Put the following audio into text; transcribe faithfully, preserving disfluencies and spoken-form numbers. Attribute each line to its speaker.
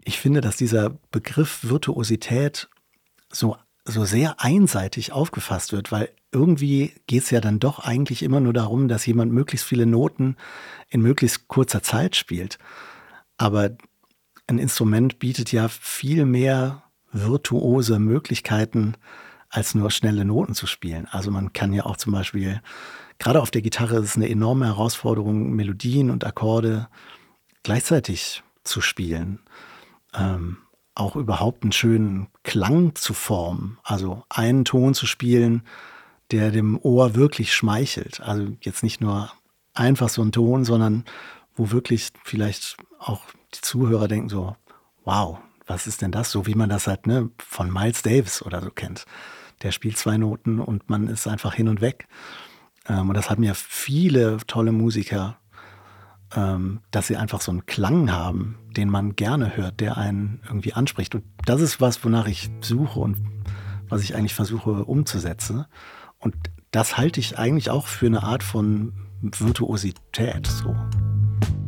Speaker 1: ich finde, dass dieser Begriff Virtuosität so, so sehr einseitig aufgefasst wird, weil irgendwie geht es ja dann doch eigentlich immer nur darum, dass jemand möglichst viele Noten in möglichst kurzer Zeit spielt. Aber ein Instrument bietet ja viel mehr virtuose Möglichkeiten, als nur schnelle Noten zu spielen. Also man kann ja auch zum Beispiel, gerade auf der Gitarre ist es eine enorme Herausforderung, Melodien und Akkorde gleichzeitig zu spielen. Ähm, auch überhaupt einen schönen Klang zu formen. Also einen Ton zu spielen, der dem Ohr wirklich schmeichelt. Also jetzt nicht nur einfach so ein Ton, sondern wo wirklich vielleicht auch die Zuhörer denken so, wow, was ist denn das? So wie man das halt ne, von Miles Davis oder so kennt. Der spielt zwei Noten und man ist einfach hin und weg. Ähm, und das haben ja viele tolle Musiker, ähm, dass sie einfach so einen Klang haben, den man gerne hört, der einen irgendwie anspricht. Und das ist was, wonach ich suche und was ich eigentlich versuche umzusetzen. Und das halte ich eigentlich auch für eine Art von Virtuosität so.